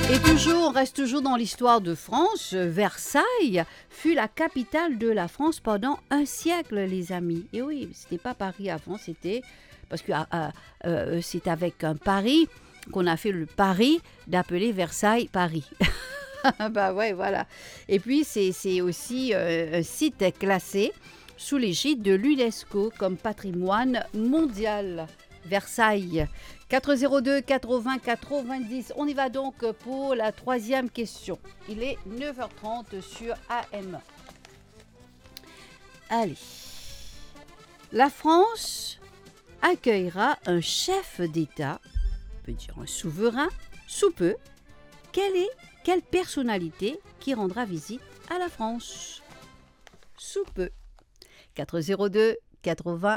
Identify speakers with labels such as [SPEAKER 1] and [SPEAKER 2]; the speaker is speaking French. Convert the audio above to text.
[SPEAKER 1] On reste toujours dans l'histoire de France. Versailles fut la capitale de la France pendant un siècle, les amis. Et oui, c'était pas Paris avant, c'était parce que c'est avec un pari qu'on a fait le pari d'appeler Versailles Paris. Bah ouais, voilà. Et puis c'est aussi un site classé sous l'égide de l'UNESCO comme patrimoine mondial. Versailles. 402 80 90. On y va donc pour la troisième question. Il est 9h30 sur AM. Allez. La France accueillera un chef d'État, on peut dire un souverain, sous peu. Quelle personnalité qui rendra visite à la France? Sous peu. 402 80